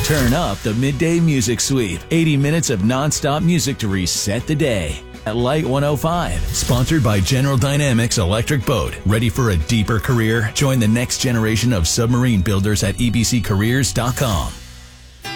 Turn up the midday music sweep. 80 minutes of nonstop music to reset the day. At Light 105. Sponsored by General Dynamics Electric Boat. Ready for a deeper career? Join the next generation of submarine builders at ebccareers.com.